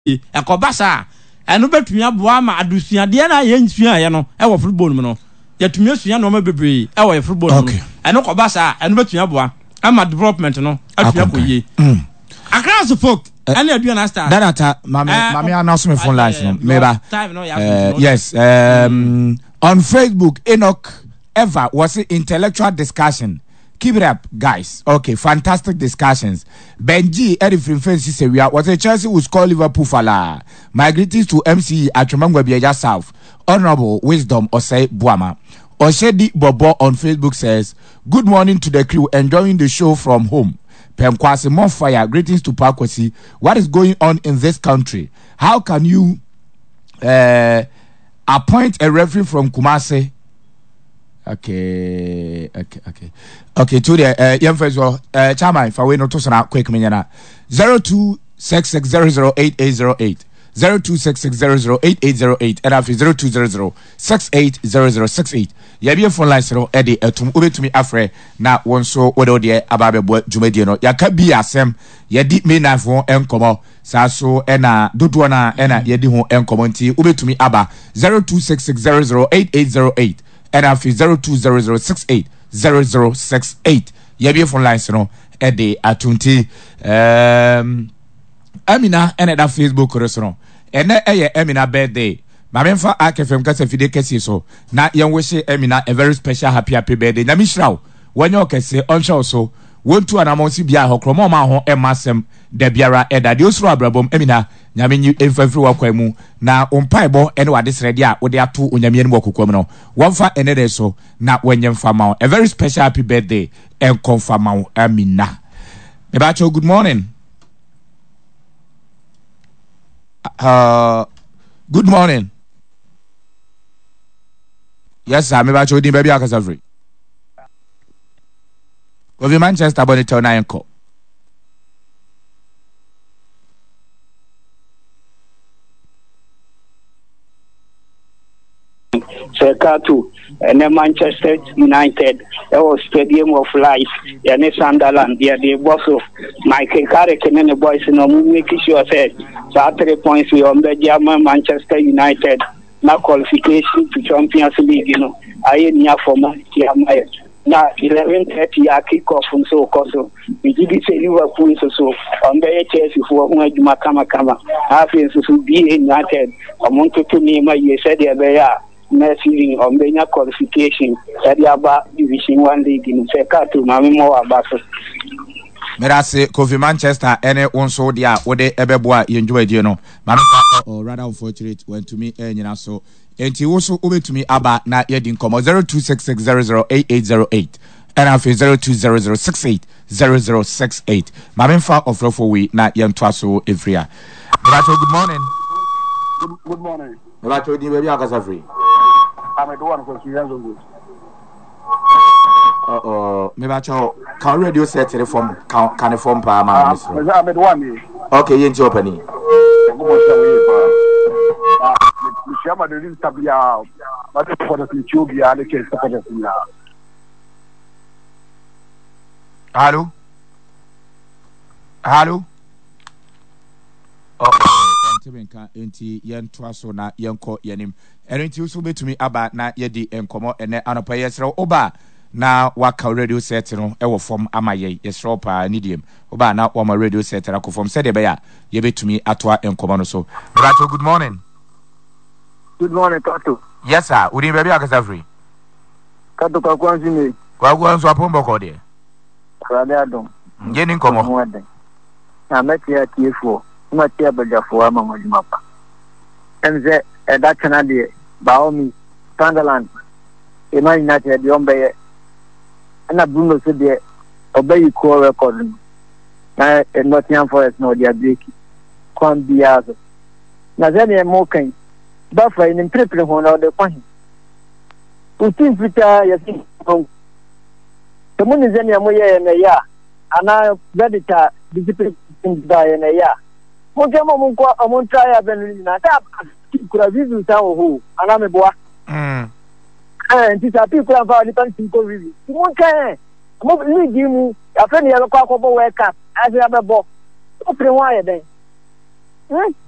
ekobasa eno betumi aboa ma adusuade na ye nsua ye no e wo football mu no yatumi asua no ma bebre e wo football mu eno kobasa eno betumi aboa ama development no atumi akoye across folk any aduana star that mami announcement phone lines no meba yes on Facebook Enoch Eva was it intellectual discussion. Keep it up, guys. Okay, fantastic discussions. Benji, Eddie Frinfensi Seria was a Chelsea who scored Liverpool Fala. My greetings to MCE at Chomangwa South. Honorable Wisdom Osei Buama. Oshedi Bobo on Facebook says, good morning to the crew, enjoying the show from home. Pemkwasi Monfire, greetings to Pakwasi. What is going on in this country? How can you appoint a referee from Kumasi? Okay. To the young first Chama, if I wait not to send out quick minute 0266008808 0266008808 and after 0200680068. Yabi phone line zero Eddie etum ubetumi afre na wonso wodo de ababebo dwumadi no yaka bi asem yedi me na fo enkomo sa so ena dodo na ena yedi ho enkomo nti ubetumi aba 0266008808 and after 0200680068. Yabi phone line zero Eddie atunti Amina ene da Facebook restaurant ene eye Amina birthday Mamemfa akefem kasa fide kesi so na yen wishe Amina a very special happy birthday na mishraw wanyo kese onsho so wontu anamonsi bia hokromo ma ho emasem da biara eda de osuro abrabom Amina nyame nyi emfafiri wakwam na ompaibo ene wade srede a wode ato onyame ni wakokwam no wonfa ene de so na wanyemfa ma a very special happy birthday and confirm Amina. Ebacho, good morning. Good morning. Yes, sir. Me bacho din baby akasafri. Of Manchester bonito na enko. Sekatu and Manchester United. That was Stadium of Life. And Sunderland. Yeah, the boss of Michael Carrick and the boys in making sure that 3 points we on the German Manchester United. Now qualification to Champions League, you know. I near for now 11:30 I kick off from so we did it Liverpool so on the Chelsea for kama half so be United among to name you said there next season on the qualification that the about division 1 league in Sekatu mami mo abaso Merase Kofi Manchester ene onso dia wode ebeboa yenjuma die no mami or rather unfortunate when to me nyina so enti wo so obetumi aba na yedi nkomo 0266008808 and after 0200680068 mami fa ofrofo we na yentwa so efria. Good morning. Good morning. Racho di baby akasa free. I'm the one for Kiyanzo. Me bacho can radio set the form can form pa ma I'm the one. Okay, you into opening. Shama de Tabia, but for the Ethiopia, the case for the Hello? Timenka enti yentwa so na yenko yenim enti uso betumi aba na yedi enkomo ene anopa yesro oba na waka radio set no e wo form amaye yesro pa nidiem oba na wo ma radio set ra ko form said e be ya ye betumi atoa enkomo no so. Rato, good morning. Good morning, Kato. Yes sir, udi baby akasa free. Kato kwa kwanzi ni kwa kwanzo apombo ko de rade adom yeni nkomo na meti ya TF4 Matia Bajafo Amamajumapa. And that Canada, Baomi, Sunderland, Emma United, the Ombe, and a Bruno said, obey core record. And Nottingham Forest, no, they are breaking. Quan Biazo. Nazania Mokin, Buffer in Triple Horn or the point. Who seems to tell you, the moon is any Moya in a year, and I read it discipline by in a year. Mokemo munko amontaya benuni na ta kura vizu tawo ho anameboa nti sa pi kura fa ni pan ko vizu munka mo league mu afeni ya kwa akobo World Cup ase abebo o pre wa ye den